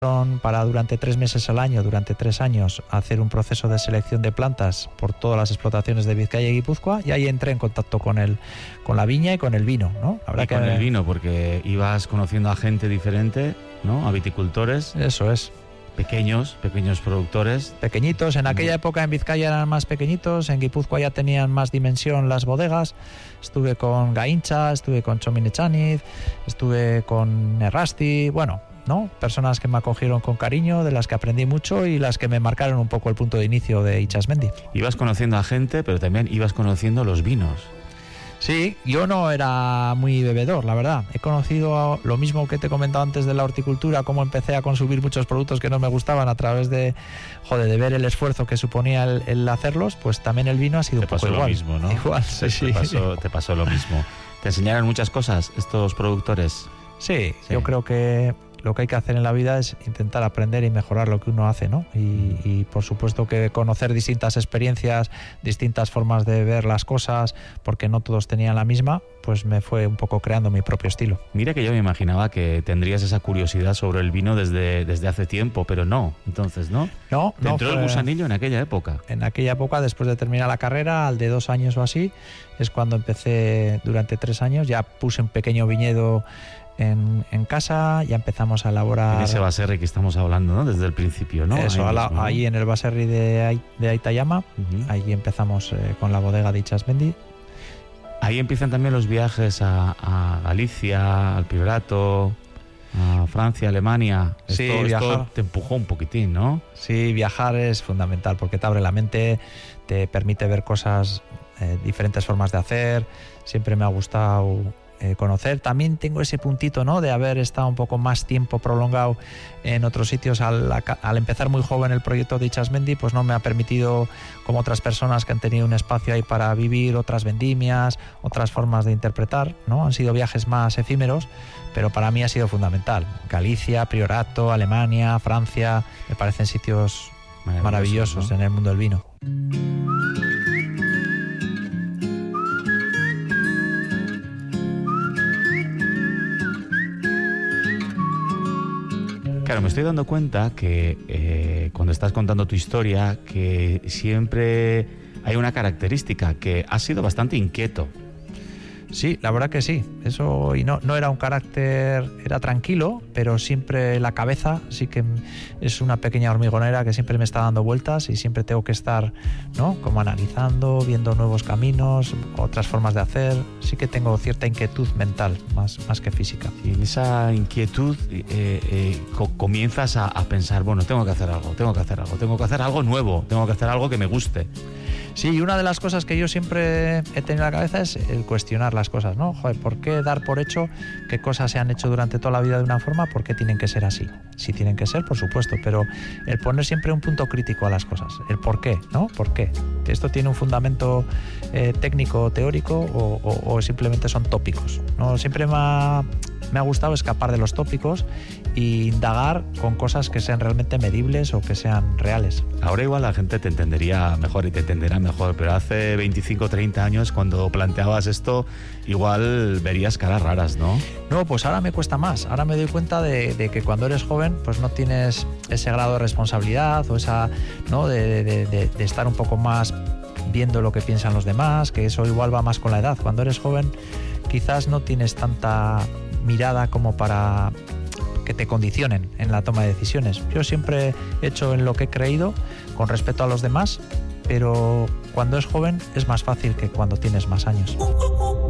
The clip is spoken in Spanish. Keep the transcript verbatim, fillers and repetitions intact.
para durante tres meses al año, durante tres años, hacer un proceso de selección de plantas por todas las explotaciones de Vizcaya y Guipúzcoa, y ahí entré en contacto con el, con la viña y con el vino, ¿no? La verdad y que con el vino, porque ibas conociendo a gente diferente, ¿no? A viticultores. Eso es. Pequeños, pequeños productores. Pequeñitos, en aquella época en Vizcaya eran más pequeñitos, en Guipúzcoa ya tenían más dimensión las bodegas. Estuve con Gaincha, estuve con Chomin Echaniz, estuve con Errasti, bueno, ¿no? Personas que me acogieron con cariño, de las que aprendí mucho y las que me marcaron un poco el punto de inicio de Itxasmendi. Ibas conociendo a gente, pero también ibas conociendo los vinos. Sí, yo no era muy bebedor, la verdad. He conocido lo mismo que te he comentado antes de la horticultura, cómo empecé a consumir muchos productos que no me gustaban a través de, joder, de ver el esfuerzo que suponía el, el hacerlos, pues también el vino ha sido te un poco pasó igual. Lo mismo, ¿no? Igual, sí, te, sí. Te pasó, te pasó lo mismo. ¿Te enseñaron muchas cosas estos productores? Sí, sí, yo creo que lo que hay que hacer en la vida es intentar aprender y mejorar lo que uno hace, ¿no? Y, y por supuesto que conocer distintas experiencias, distintas formas de ver las cosas, porque no todos tenían la misma, pues me fue un poco creando mi propio estilo. Mira que yo me imaginaba que tendrías esa curiosidad sobre el vino desde, desde hace tiempo, pero no, entonces, ¿no? No, ¿Te no entró fue... el gusanillo en aquella época? En aquella época, después de terminar la carrera, al de dos años o así, es cuando empecé durante tres años, ya puse un pequeño viñedo En, en casa, ya empezamos a elaborar... En ese baserri que estamos hablando, ¿no? Desde el principio, ¿no? Eso, ahí, mismo, ¿no? Ahí en el baserri de, de Aitayama, uh-huh. Ahí empezamos eh, con la bodega de Itxasmendi. Ahí empiezan también los viajes a, a Galicia, al Priorato, a Francia, Alemania. Sí, esto, viajar. Esto te empujó un poquitín, ¿no? Sí, viajar es fundamental porque te abre la mente, te permite ver cosas, eh, diferentes formas de hacer. Siempre me ha gustado... Eh, conocer. También tengo ese puntito, ¿no?, de haber estado un poco más tiempo prolongado en otros sitios. Al, al empezar muy joven el proyecto de Itxasmendi, pues no me ha permitido, como otras personas que han tenido un espacio ahí para vivir otras vendimias, otras formas de interpretar, ¿no? Han sido viajes más efímeros, pero para mí ha sido fundamental. Galicia, Priorato, Alemania, Francia, me parecen sitios maravillosos, maravillosos, ¿no?, en el mundo del vino. Claro, me estoy dando cuenta que eh, cuando estás contando tu historia, que siempre hay una característica, que has sido bastante inquieto. Sí, la verdad que sí. Eso, y no, no era un carácter, era tranquilo, pero siempre la cabeza sí que es una pequeña hormigonera que siempre me está dando vueltas y siempre tengo que estar, ¿no?, como analizando, viendo nuevos caminos, otras formas de hacer. Sí que tengo cierta inquietud mental, más, más que física. Y en esa inquietud eh, eh, co- comienzas a, a pensar, bueno, tengo que hacer algo, tengo que hacer algo, tengo que hacer algo nuevo, tengo que hacer algo que me guste. Sí, y una de las cosas que yo siempre he tenido en la cabeza es el cuestionar las cosas, ¿no? Joder, ¿por qué dar por hecho que cosas se han hecho durante toda la vida de una forma? ¿Por qué tienen que ser así? Sí tienen que ser, por supuesto, pero el poner siempre un punto crítico a las cosas. El por qué, ¿no? ¿Por qué? ¿Que esto tiene un fundamento eh, técnico o teórico o, o, o simplemente son tópicos? ¿No? Siempre me ha, me ha gustado escapar de los tópicos e indagar con cosas que sean realmente medibles o que sean reales. Ahora igual la gente te entendería mejor y te entenderá mejor, pero hace veinticinco o treinta años cuando planteabas esto igual verías caras raras, ¿no? No, pues ahora me cuesta más. Ahora me doy cuenta de, de que cuando eres joven pues no tienes ese grado de responsabilidad o esa, ¿no?, de, de, de, de estar un poco más viendo lo que piensan los demás, que eso igual va más con la edad. Cuando eres joven quizás no tienes tanta mirada como para que te condicionen en la toma de decisiones. Yo siempre he hecho en lo que he creído con respeto a los demás, pero cuando es joven es más fácil que cuando tienes más años.